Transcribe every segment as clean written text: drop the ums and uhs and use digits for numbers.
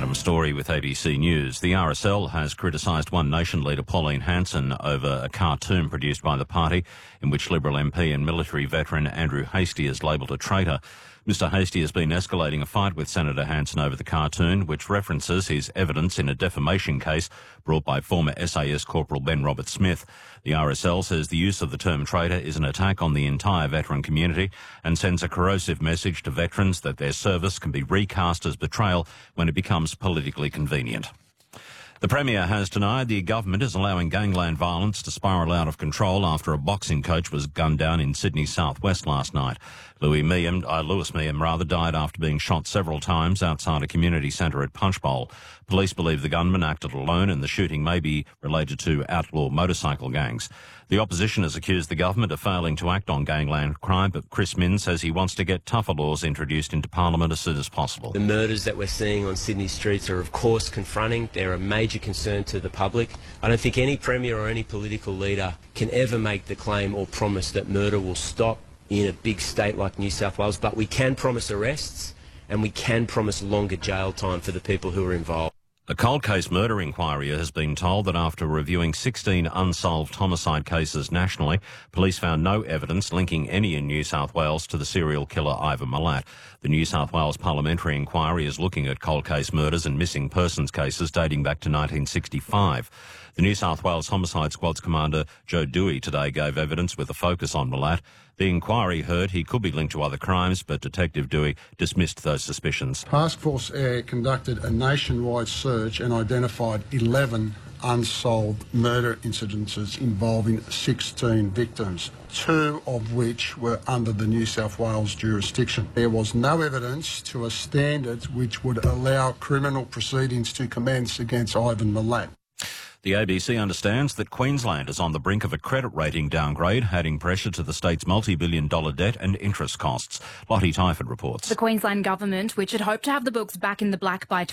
Adam Story with ABC News. The RSL has criticised One Nation leader Pauline Hanson over a cartoon produced by the party in which Liberal MP and military veteran Andrew Hastie is labelled a traitor. Mr Hastie has been escalating a fight with Senator Hanson over the cartoon, which references his evidence in a defamation case brought by former SAS Corporal Ben Roberts-Smith. The RSL says the use of the term traitor is an attack on the entire veteran community and sends a corrosive message to veterans that their service can be recast as betrayal when it becomes politically convenient. The Premier has denied the government is allowing gangland violence to spiral out of control after a boxing coach was gunned down in Sydney's southwest last night. Lewis Meehan died after being shot several times outside a community centre at Punchbowl. Police believe the gunman acted alone and the shooting may be related to outlaw motorcycle gangs. The opposition has accused the government of failing to act on gangland crime, but Chris Minns says he wants to get tougher laws introduced into Parliament as soon as possible. The murders that we're seeing on Sydney streets are of course confronting. They're a major concern to the public. I don't think any Premier or any political leader can ever make the claim or promise that murder will stop in a big state like New South Wales, but we can promise arrests and we can promise longer jail time for the people who are involved. A cold case murder inquiry has been told that after reviewing 16 unsolved homicide cases nationally, police found no evidence linking any in New South Wales to the serial killer Ivan Milat. The New South Wales Parliamentary Inquiry is looking at cold case murders and missing persons cases dating back to 1965. The New South Wales Homicide Squad's commander Joe Dewey today gave evidence with a focus on Milat. The inquiry heard he could be linked to other crimes, but Detective Dewey dismissed those suspicions. Task Force Air conducted a nationwide search and identified 11 unsolved murder incidences involving 16 victims, 2 of which were under the New South Wales jurisdiction. There was no evidence to a standard which would allow criminal proceedings to commence against Ivan Milat. The ABC understands that Queensland is on the brink of a credit rating downgrade, adding pressure to the state's multi-billion-dollar debt and interest costs. Lottie Tyford reports. The Queensland government, which had hoped to have the books back in the black by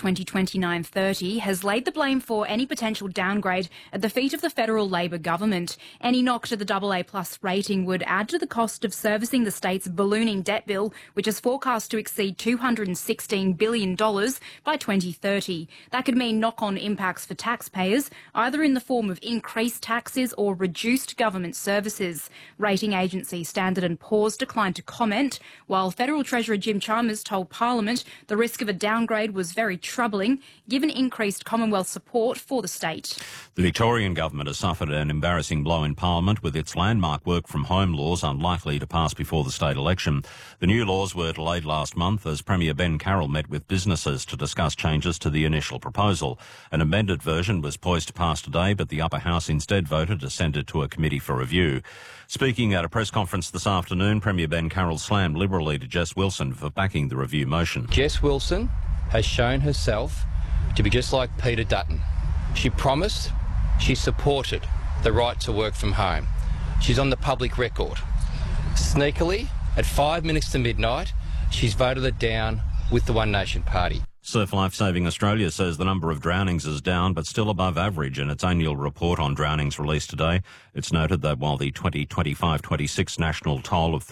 2029-30, has laid the blame for any potential downgrade at the feet of the federal Labor government. Any knock to the AA+ rating would add to the cost of servicing the state's ballooning debt bill, which is forecast to exceed $216 billion by 2030. That could mean knock-on impacts for taxpayers, either in the form of increased taxes or reduced government services. Rating agency Standard & Poor's declined to comment, while Federal Treasurer Jim Chalmers told Parliament the risk of a downgrade was very troubling, given increased Commonwealth support for the state. The Victorian government has suffered an embarrassing blow in Parliament with its landmark work-from-home laws unlikely to pass before the state election. The new laws were delayed last month as Premier Ben Carroll met with businesses to discuss changes to the initial proposal. An amended version was poised to pass today, but the upper house instead voted to send it to a committee for review. Speaking at a press conference this afternoon, Premier Ben Carroll slammed Liberal leader Jess Wilson for backing the review motion. Jess Wilson has shown herself to be just like Peter Dutton. She promised, she supported the right to work from home. She's on the public record. Sneakily, at 5 minutes to midnight, she's voted it down with the One Nation Party. Surf Life Saving Australia says the number of drownings is down but still above average in its annual report on drownings released today. It's noted that while the 2025-26 national toll of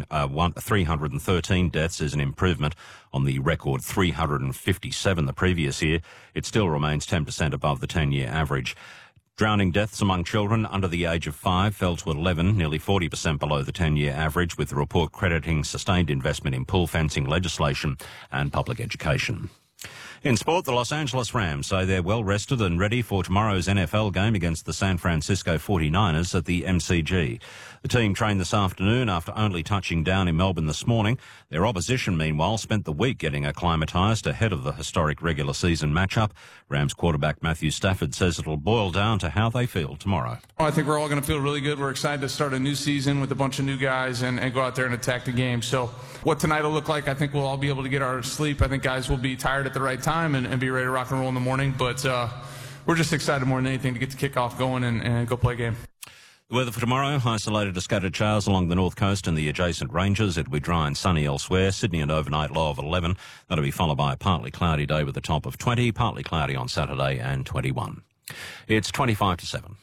313 deaths is an improvement on the record 357 the previous year, it still remains 10% above the 10-year average. Drowning deaths among children under the age of 5 fell to 11, nearly 40% below the 10-year average, with the report crediting sustained investment in pool fencing legislation and public education. In sport, the Los Angeles Rams say they're well rested and ready for tomorrow's NFL game against the San Francisco 49ers at the MCG. The team trained this afternoon after only touching down in Melbourne this morning. Their opposition, meanwhile, spent the week getting acclimatised ahead of the historic regular season matchup. Rams quarterback Matthew Stafford says it'll boil down to how they feel tomorrow. I think we're all going to feel really good. We're excited to start a new season with a bunch of new guys and go out there and attack the game. So what tonight will look like, I think we'll all be able to get our sleep. I think guys will be tired at the right time and be ready to rock and roll in the morning. But we're just excited more than anything to get the kickoff going and go play a game. The weather for tomorrow, isolated to scattered showers along the north coast and the adjacent ranges. It'll be dry and sunny elsewhere. Sydney an overnight low of 11. That'll be followed by a partly cloudy day with a top of 20, partly cloudy on Saturday and 21. It's 25 to 7.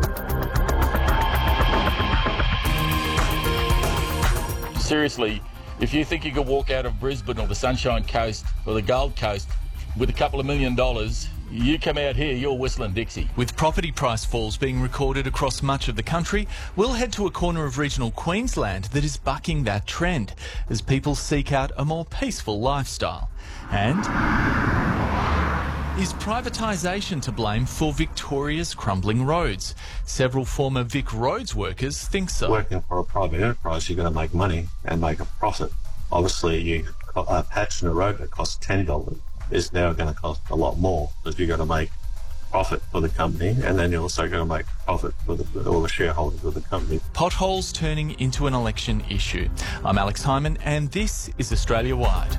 Seriously, If you think you could walk out of Brisbane or the Sunshine Coast or the Gold Coast with a couple of $1 million, you come out here, you're whistling Dixie. With property price falls being recorded across much of the country, we'll head to a corner of regional Queensland that is bucking that trend as people seek out a more peaceful lifestyle. And is privatisation to blame for Victoria's crumbling roads? Several former Vic Roads workers think so. Working for a private enterprise, you're going to make money and make a profit. Obviously, a patch in a road that costs $10 is now going to cost a lot more, because you've got to make profit for the company, and then you're also going to make profit for all the shareholders of the company. Potholes turning into an election issue. I'm Alex Hyman, and this is Australia Wide.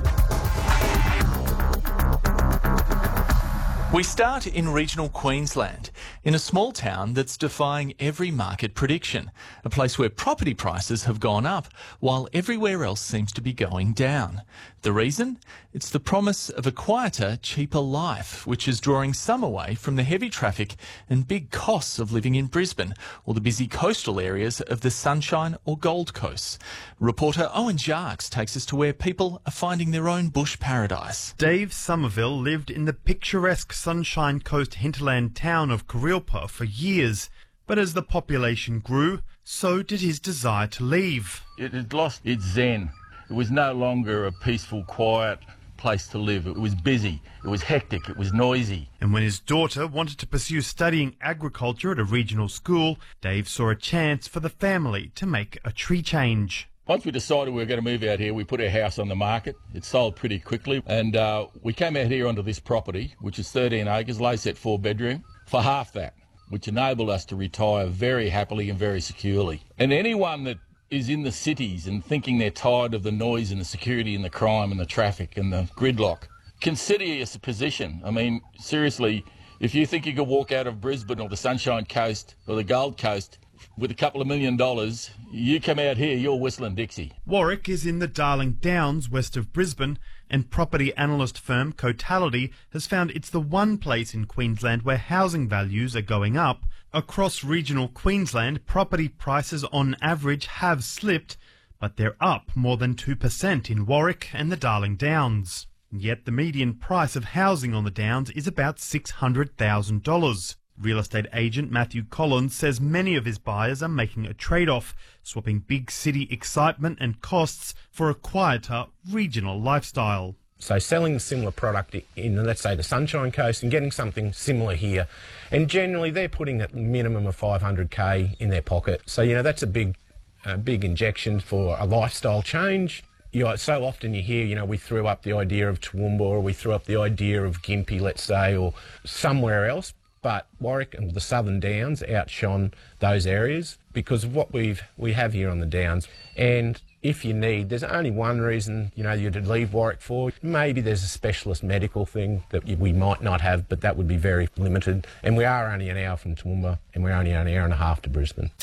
We start in regional Queensland, in a small town that's defying every market prediction, a place where property prices have gone up while everywhere else seems to be going down. The reason? It's the promise of a quieter, cheaper life, which is drawing some away from the heavy traffic and big costs of living in Brisbane or the busy coastal areas of the Sunshine or Gold Coast. Reporter Owen Jarks takes us to where people are finding their own bush paradise. Dave Somerville lived in the picturesque Sunshine Coast hinterland town of Kurilpa for years, but as the population grew, so did his desire to leave. It had lost its zen. It was no longer a peaceful, quiet place to live. It was busy, it was hectic, it was noisy. And when his daughter wanted to pursue studying agriculture at a regional school, Dave saw a chance for the family to make a tree change. Once we decided we were going to move out here, we put our house on the market. It sold pretty quickly, and we came out here onto this property, which is 13 acres, low set 4-bedroom, for half that, which enabled us to retire very happily and very securely. And anyone that is in the cities and thinking they're tired of the noise and the security and the crime and the traffic and the gridlock, consider your position. I mean, seriously, if you think you could walk out of Brisbane or the Sunshine Coast or the Gold Coast with a couple of $1 million, you come out here, you're whistling Dixie. Warwick is in the Darling Downs, west of Brisbane, and property analyst firm Cotality has found it's the one place in Queensland where housing values are going up. Across regional Queensland, property prices on average have slipped, but they're up more than 2% in Warwick and the Darling Downs. Yet the median price of housing on the Downs is about $600,000. Real estate agent Matthew Collins says many of his buyers are making a trade-off, swapping big city excitement and costs for a quieter regional lifestyle. So selling a similar product in, let's say, the Sunshine Coast and getting something similar here. And generally they're putting a minimum of $500K in their pocket. So, you know, that's a big injection for a lifestyle change. You know, so often you hear, you know, we threw up the idea of Toowoomba, or we threw up the idea of Gympie, let's say, or somewhere else. But Warwick and the Southern Downs outshone those areas because of what we have here on the Downs. And if you need, there's only one reason, you know, you'd leave Warwick for. Maybe there's a specialist medical thing that we might not have, but that would be very limited. And we are only an hour from Toowoomba, and we're only an hour and a half to Brisbane.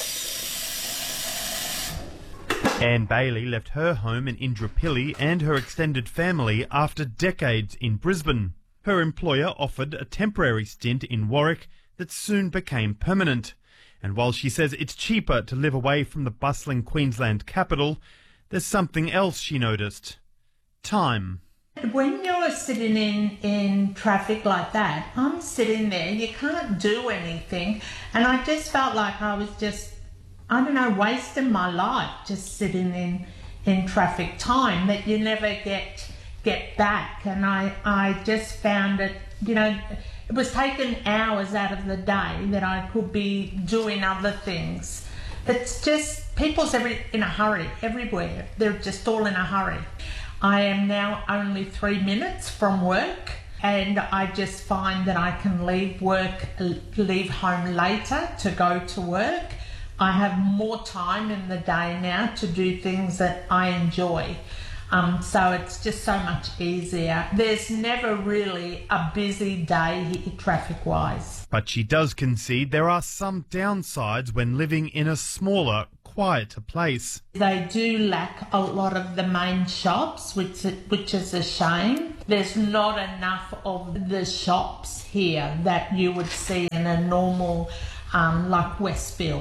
Anne Bailey left her home in Indooroopilly and her extended family after decades in Brisbane. Her employer offered a temporary stint in Warwick that soon became permanent. And while she says it's cheaper to live away from the bustling Queensland capital, there's something else she noticed. Time. When you're sitting in traffic like that, I'm sitting there, you can't do anything. And I just felt like I was just, I don't know, wasting my life just sitting in traffic, time that you never get back. And I just found it, you know, it was taking hours out of the day that I could be doing other things. It's just, people's in a hurry everywhere. They're just all in a hurry. I am now only 3 minutes from work, and I just find that I can leave home later to go to work. I have more time in the day now to do things that I enjoy. So it's just so much easier. There's never really a busy day traffic-wise. But she does concede there are some downsides when living in a smaller, quieter place. They do lack a lot of the main shops, which is a shame. There's not enough of the shops here that you would see in a normal, like Westfield.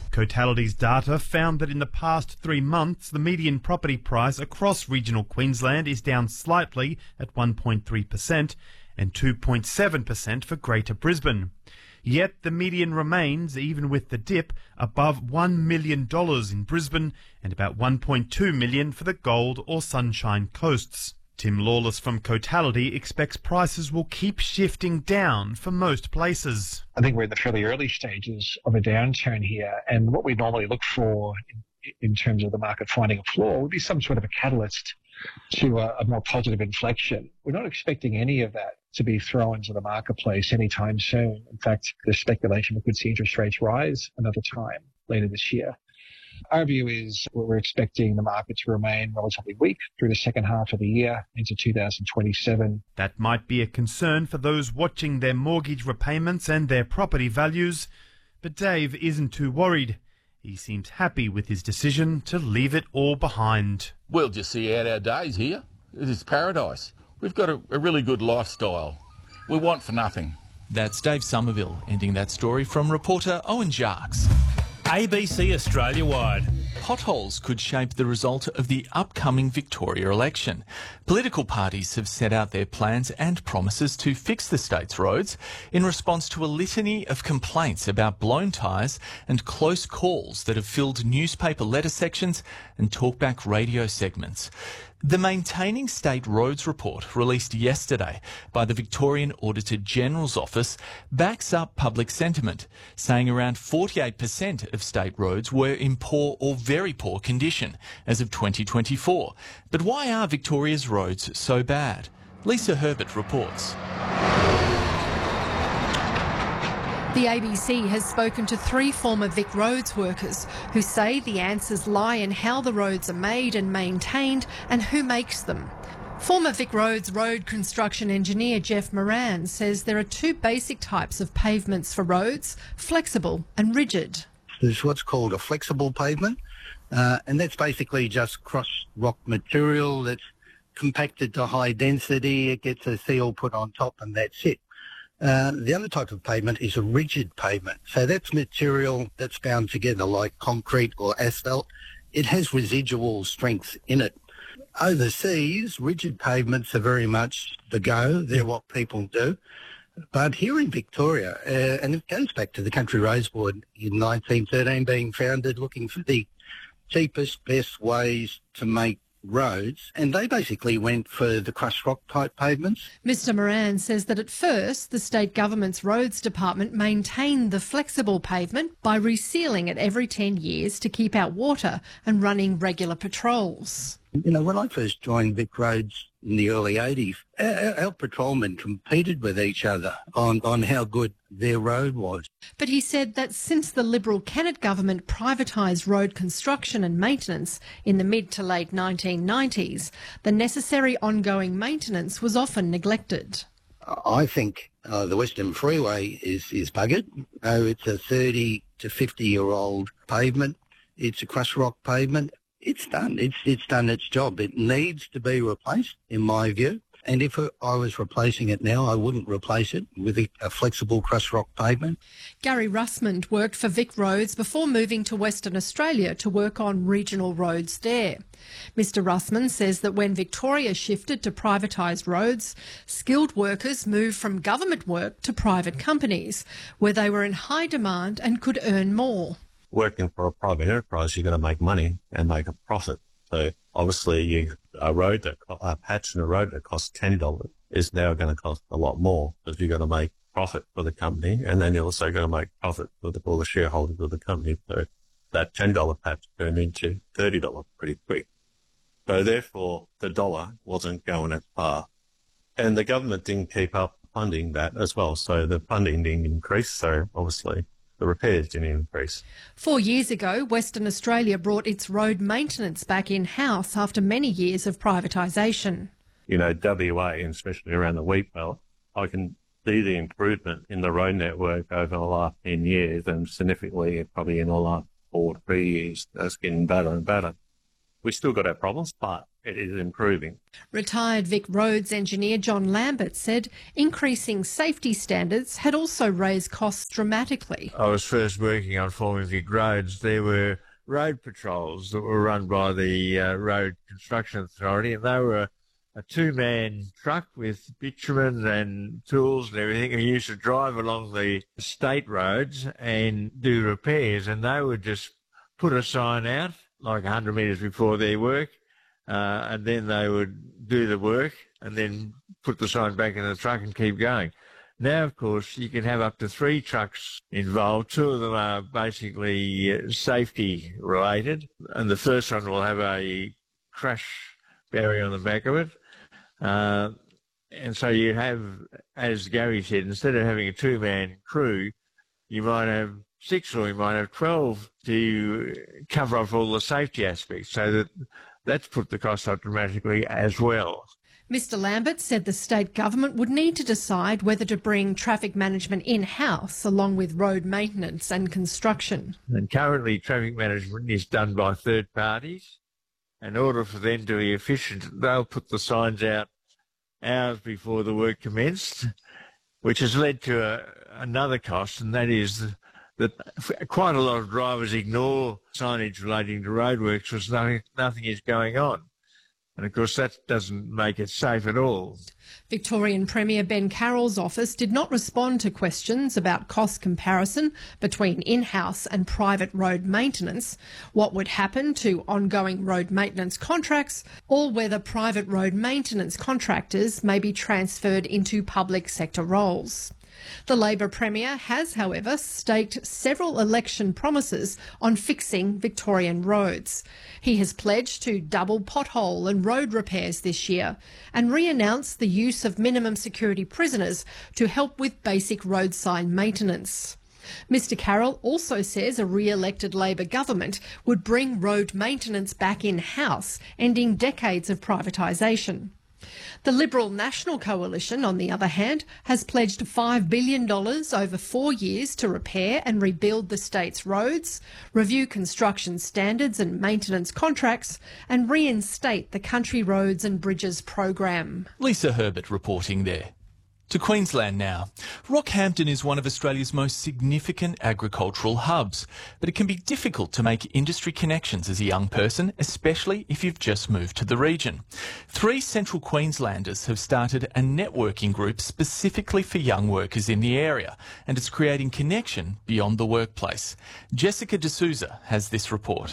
Cotality's data found that in the past 3 months, the median property price across regional Queensland is down slightly at 1.3% and 2.7% for Greater Brisbane. Yet the median remains, even with the dip, above $1 million in Brisbane and about $1.2 million for the Gold or Sunshine Coasts. Tim Lawless from Cotality expects prices will keep shifting down for most places. I think we're in the fairly early stages of a downturn here, and what we normally look for in terms of the market finding a floor would be some sort of a catalyst to a more positive inflection. We're not expecting any of that to be thrown into the marketplace anytime soon. In fact, there's speculation we could see interest rates rise another time later this year. Our view is we're expecting the market to remain relatively weak through the second half of the year into 2027. That might be a concern for those watching their mortgage repayments and their property values, but Dave isn't too worried. He seems happy with his decision to leave it all behind. We'll just see out our days here. This is paradise. We've got a really good lifestyle. We want for nothing. That's Dave Somerville ending that story from reporter Owen Jacques. ABC Australia-wide. Potholes could shape the result of the upcoming Victoria election. Political parties have set out their plans and promises to fix the state's roads in response to a litany of complaints about blown tyres and close calls that have filled newspaper letter sections and talkback radio segments. The Maintaining State Roads report, released yesterday by the Victorian Auditor General's Office, backs up public sentiment, saying around 48% of state roads were in poor or very poor condition as of 2024. But why are Victoria's roads so bad? Lisa Herbert reports. The ABC has spoken to 3 former Vic Roads workers who say the answers lie in how the roads are made and maintained and who makes them. Former Vic Roads road construction engineer Jeff Moran says there are 2 basic types of pavements for roads, flexible and rigid. There's what's called a flexible pavement, and that's basically just cross rock material that's compacted to high density. It gets a seal put on top and that's it. The other type of pavement is a rigid pavement. So that's material that's bound together like concrete or asphalt. It has residual strength in it. Overseas, rigid pavements are very much the go. They're what people do. But here in Victoria, and it goes back to the Country Roads Board in 1913 being founded, looking for the cheapest, best ways to make roads, and they basically went for the crushed rock type pavements. Mr Moran says that at first the state government's roads department maintained the flexible pavement by resealing it every 10 years to keep out water and running regular patrols. You know, when I first joined Vic Roads in the early 80s, our patrolmen competed with each other on how good their road was. But he said that since the Liberal Kennett government privatised road construction and maintenance in the mid to late 1990s, the necessary ongoing maintenance was often neglected. I think the Western Freeway is buggered. It's a 30 to 50-year-old pavement. It's a crushed rock pavement. It's done. It's done its job. It needs to be replaced, in my view. And if I was replacing it now, I wouldn't replace it with a flexible crushed rock pavement. Gary Russmond worked for Vic Roads before moving to Western Australia to work on regional roads there. Mr Russmond says that when Victoria shifted to privatised roads, skilled workers moved from government work to private companies, where they were in high demand and could earn more. Working for a private enterprise, you're going to make money and make a profit. So obviously a patch in a road that costs $10 is now going to cost a lot more because you're going to make profit for the company, and then you're also going to make profit for all the shareholders of the company. So that $10 patch turned into $30 pretty quick. So therefore the dollar wasn't going as far. And the government didn't keep up funding that as well. So the funding didn't increase. So obviously the repairs didn't increase. 4 years ago, Western Australia brought its road maintenance back in-house after many years of privatisation. You know, WA, and especially around the wheat belt, I can see the improvement in the road network over the last 10 years and significantly probably in the last 4 to 3 years. That's getting better and better. We still got our problems, but it is improving. Retired Vic Roads engineer John Lambert said increasing safety standards had also raised costs dramatically. I was first working on forming Vic Roads. There were road patrols that were run by the Road Construction Authority, and they were a two-man truck with bitumen and tools and everything. We used to drive along the state roads and do repairs, and they would just put a sign out like 100 metres before their work, and then they would do the work and then put the sign back in the truck and keep going. Now, of course, you can have up to 3 trucks involved. 2 of them are basically safety related, and the first one will have a crash barrier on the back of it. And so you have, as Gary said, instead of having a 2-man crew, you might have 6 or you might have 12 to cover off all the safety aspects. So that's put the cost up dramatically as well. Mr Lambert said the state government would need to decide whether to bring traffic management in-house along with road maintenance and construction. And currently traffic management is done by third parties. In order for them to be efficient, they'll put the signs out hours before the work commenced, which has led to another cost, and that is that quite a lot of drivers ignore signage relating to roadworks because nothing is going on. And of course that doesn't make it safe at all. Victorian Premier Ben Carroll's office did not respond to questions about cost comparison between in-house and private road maintenance, what would happen to ongoing road maintenance contracts, or whether private road maintenance contractors may be transferred into public sector roles. The Labor Premier has, however, staked several election promises on fixing Victorian roads. He has pledged to double pothole and road repairs this year and re-announced the use of minimum security prisoners to help with basic roadside maintenance. Mr Carroll also says a re-elected Labor government would bring road maintenance back in-house, ending decades of privatisation. The Liberal National Coalition, on the other hand, has pledged $5 billion over 4 years to repair and rebuild the state's roads, review construction standards and maintenance contracts, and reinstate the Country Roads and Bridges program. Lisa Herbert reporting there. To Queensland now. Rockhampton is one of Australia's most significant agricultural hubs, but it can be difficult to make industry connections as a young person, especially if you've just moved to the region. 3 Central Queenslanders have started a networking group specifically for young workers in the area, and it's creating connection beyond the workplace. Jessica D'Souza has this report.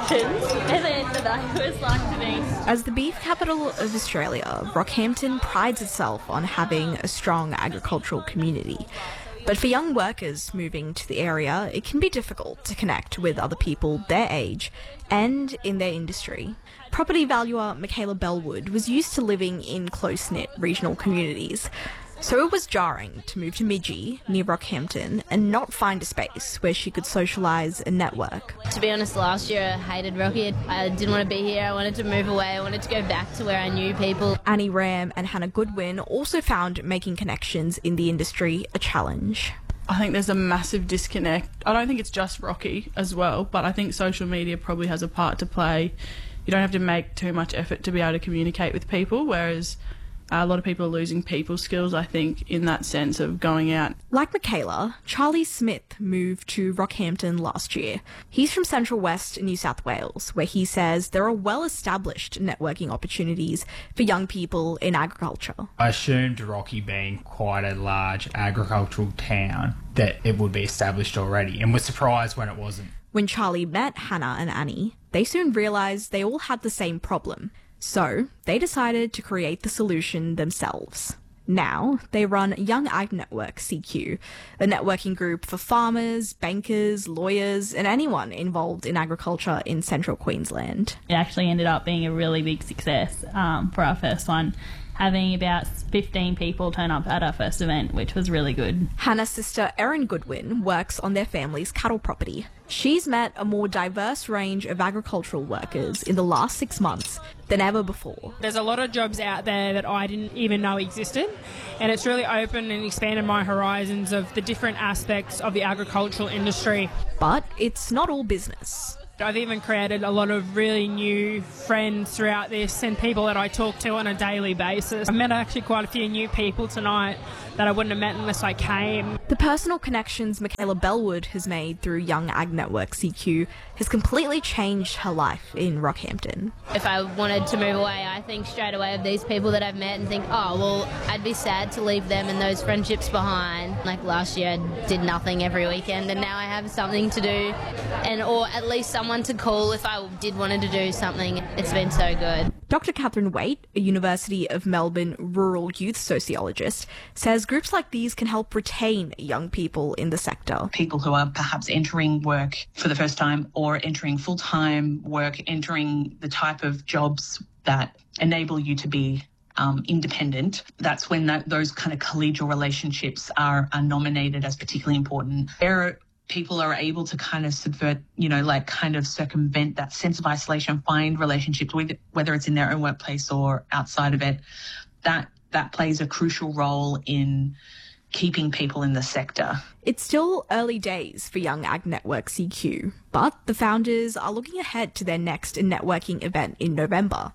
As the beef capital of Australia, Rockhampton prides itself on having a strong agricultural community. But for young workers moving to the area, it can be difficult to connect with other people their age and in their industry. Property valuer Michaela Bellwood was used to living in close-knit regional communities. So it was jarring to move to Midgee, near Rockhampton, and not find a space where she could socialise and network. To be honest, last year I hated Rocky. I didn't want to be here. I wanted to move away. I wanted to go back to where I knew people. Annie Ram and Hannah Goodwin also found making connections in the industry a challenge. I think there's a massive disconnect. I don't think it's just Rocky as well, but I think social media probably has a part to play. You don't have to make too much effort to be able to communicate with people, whereas a lot of people are losing people skills, I think, in that sense of going out. Like Michaela, Charlie Smith moved to Rockhampton last year. He's from Central West New South Wales, where he says there are well-established networking opportunities for young people in agriculture. I assumed Rocky being quite a large agricultural town that it would be established already, and was surprised when it wasn't. When Charlie met Hannah and Annie, they soon realised they all had the same problem. So they decided to create the solution themselves. Now they run Young Ag Network CQ, a networking group for farmers, bankers, lawyers and anyone involved in agriculture in central Queensland. It actually ended up being a really big success for our first one, having about 15 people turn up at our first event, which was really good. Hannah's sister Erin Goodwin works on their family's cattle property. She's met a more diverse range of agricultural workers in the last 6 months than ever before. There's a lot of jobs out there that I didn't even know existed, and it's really opened and expanded my horizons of the different aspects of the agricultural industry. But it's not all business. I've even created a lot of really new friends throughout this and people that I talk to on a daily basis. I met actually quite a few new people tonight that I wouldn't have met unless I came. The personal connections Michaela Bellwood has made through Young Ag Network CQ has completely changed her life in Rockhampton. If I wanted to move away, I think straight away of these people that I've met and think, oh, well, I'd be sad to leave them and those friendships behind. Like last year, I did nothing every weekend, and now I have something to do, or at least someone to call if I did want to do something. It's been so good. Dr. Catherine Waite, a University of Melbourne rural youth sociologist, says groups like these can help retain young people in the sector. People who are perhaps entering work for the first time or entering full-time work, entering the type of jobs that enable you to be independent. That's when those kind of collegial relationships are nominated as particularly important. People are able to kind of subvert, kind of circumvent that sense of isolation, find relationships with, whether it's in their own workplace or outside of it. That plays a crucial role in keeping people in the sector. It's still early days for Young Ag Network CQ, but the founders are looking ahead to their next networking event in November.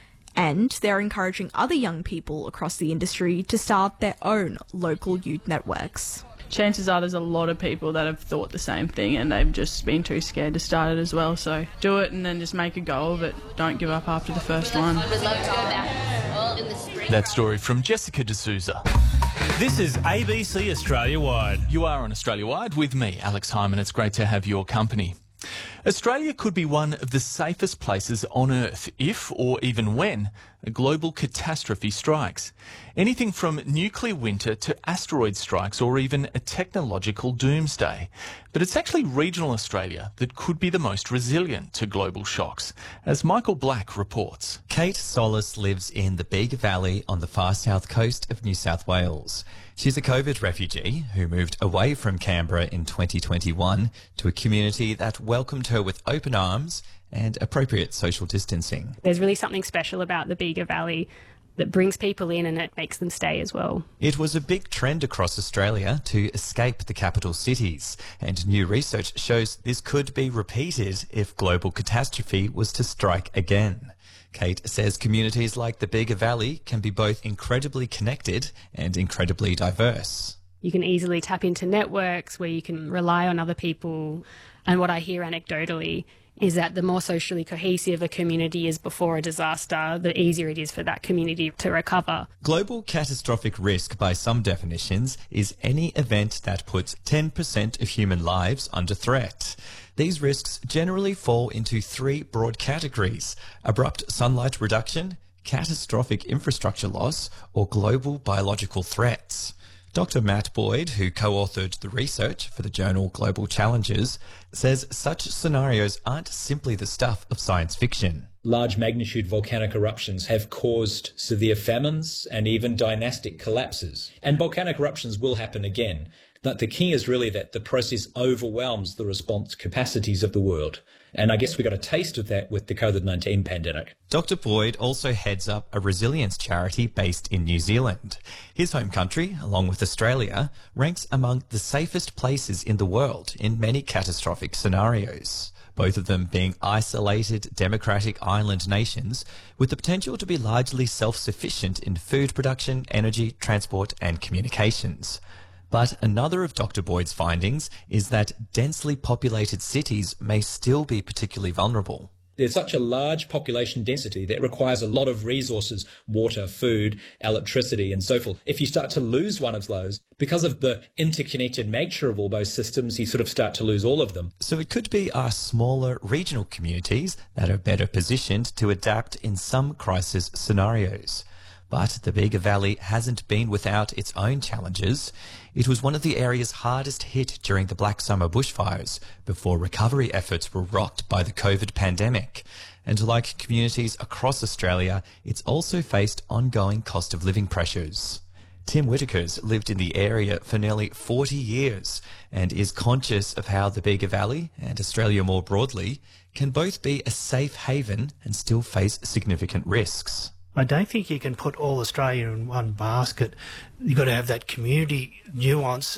And they're encouraging other young people across the industry to start their own local youth networks. Chances are there's a lot of people that have thought the same thing and they've just been too scared to start it as well. So do it and then just make a go of it. Don't give up after the first one. I would love to go back in the spring. That story from Jessica D'Souza. This is ABC Australia Wide. You are on Australia Wide with me, Alex Hyman. It's great to have your company. Australia could be one of the safest places on Earth if, or even when, a global catastrophe strikes. Anything from nuclear winter to asteroid strikes or even a technological doomsday. But it's actually regional Australia that could be the most resilient to global shocks, as Michael Black reports. Kate Solis lives in the Bega Valley on the far south coast of New South Wales. She's a COVID refugee who moved away from Canberra in 2021 to a community that welcomed her with open arms and appropriate social distancing. There's really something special about the Bega Valley that brings people in and it makes them stay as well. It was a big trend across Australia to escape the capital cities, and new research shows this could be repeated if global catastrophe was to strike again. Kate says communities like the Bega Valley can be both incredibly connected and incredibly diverse. You can easily tap into networks where you can rely on other people. And what I hear anecdotally is that the more socially cohesive a community is before a disaster, the easier it is for that community to recover. Global catastrophic risk, by some definitions, is any event that puts 10% of human lives under threat. These risks generally fall into three broad categories: abrupt sunlight reduction, catastrophic infrastructure loss, or global biological threats. Dr. Matt Boyd, who co-authored the research for the journal Global Challenges, says such scenarios aren't simply the stuff of science fiction. Large magnitude volcanic eruptions have caused severe famines and even dynastic collapses. And volcanic eruptions will happen again. But the key is really that the process overwhelms the response capacities of the world. And I guess we got a taste of that with the COVID-19 pandemic. Dr. Boyd also heads up a resilience charity based in New Zealand. His home country, along with Australia, ranks among the safest places in the world in many catastrophic scenarios, both of them being isolated democratic island nations with the potential to be largely self-sufficient in food production, energy, transport and communications. But another of Dr. Boyd's findings is that densely populated cities may still be particularly vulnerable. There's such a large population density that requires a lot of resources, water, food, electricity, and so forth. If you start to lose one of those, because of the interconnected nature of all those systems, you sort of start to lose all of them. So it could be our smaller regional communities that are better positioned to adapt in some crisis scenarios. But the Bega Valley hasn't been without its own challenges. It was one of the areas hardest hit during the Black Summer bushfires before recovery efforts were rocked by the COVID pandemic. And like communities across Australia, it's also faced ongoing cost of living pressures. Tim Whittaker's lived in the area for nearly 40 years and is conscious of how the Bega Valley and Australia more broadly can both be a safe haven and still face significant risks. I don't think you can put all Australia in one basket. You've got to have that community nuance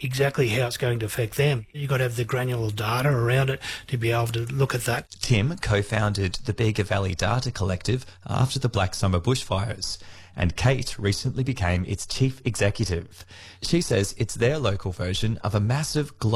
exactly how it's going to affect them. You've got to have the granular data around it to be able to look at that. Tim co-founded the Bega Valley Data Collective after the Black Summer bushfires, and Kate recently became its chief executive. She says it's their local version of a massive global